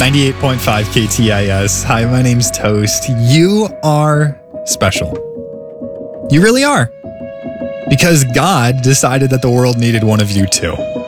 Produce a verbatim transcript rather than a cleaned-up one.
ninety-eight point five K T I S. Hi, my name's Toast. You are special. You really are. Because God decided that the world needed one of you too.